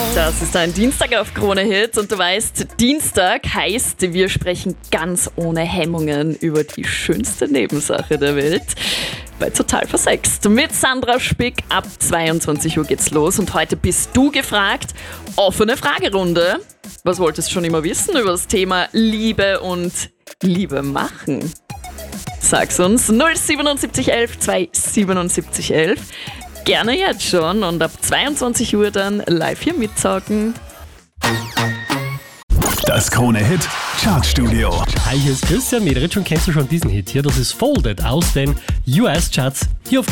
Das ist ein Dienstag auf Krone Hit und du weißt, Dienstag heißt, wir sprechen ganz ohne Hemmungen über die schönste Nebensache der Welt. Bei Total versext mit Sandra Spick. Ab 22 Uhr geht's los und heute bist du gefragt. Offene Fragerunde. Was wolltest du schon immer wissen über das Thema Liebe und Liebe machen? Sag's uns 07711 27711. Gerne jetzt schon und ab 22 Uhr dann live hier mitzocken. Das Krone Hit Chartstudio. Hi, hier ist Christian Mederitsch und kennst du schon diesen Hit hier? Das ist Folded aus den US-Charts hier auf